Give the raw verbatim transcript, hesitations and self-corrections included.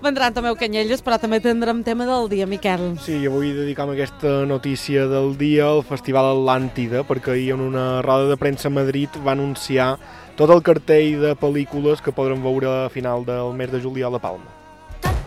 Vendran també Canyelles, però també tindrem tema del dia, Miquel. Sí, avui dedicam aquesta notícia del dia al Festival Atlàntida, perquè ahir en una roda de premsa a Madrid va anunciar tot el cartell de pel·lícules que podrem veure a final del mes de juliol a Palma.